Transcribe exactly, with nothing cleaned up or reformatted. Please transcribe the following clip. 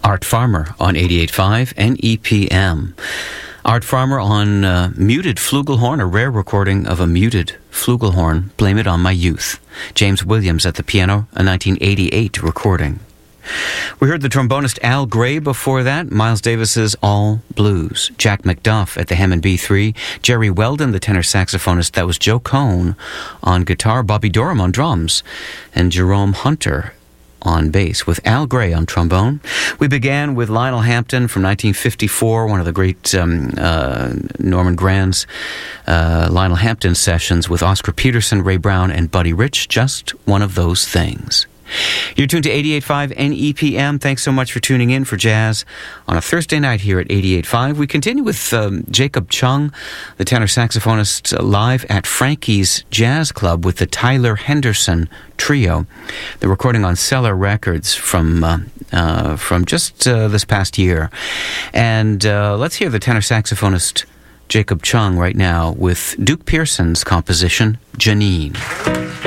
Art Farmer on eighty-eight point five N E P M. Art Farmer on uh, muted flugelhorn, a rare recording of a muted flugelhorn, Blame It on My Youth. James Williams at the piano, a nineteen eighty-eight recording. We heard the trombonist Al Gray before that, Miles Davis's All Blues. Jack McDuff at the Hammond B three, Jerry Weldon, the tenor saxophonist. That was Joe Cohn on guitar, Bobby Durham on drums, and Jerome Hunter on bass, with Al Gray on trombone. We began with Lionel Hampton from nineteen fifty-four, one of the great um, uh, Norman Granz uh, Lionel Hampton sessions with Oscar Peterson, Ray Brown, and Buddy Rich. Just One of Those Things. You're tuned to eighty-eight point five N E P M. Thanks so much for tuning in for jazz on a Thursday night here at eighty-eight point five. We continue with um, Jacob Chung, the tenor saxophonist, uh, live at Frankie's Jazz Club with the Tyler Henderson Trio. The recording on Cellar Records from uh, uh, from just uh, this past year. And uh, let's hear the tenor saxophonist Jacob Chung right now with Duke Pearson's composition, Janine.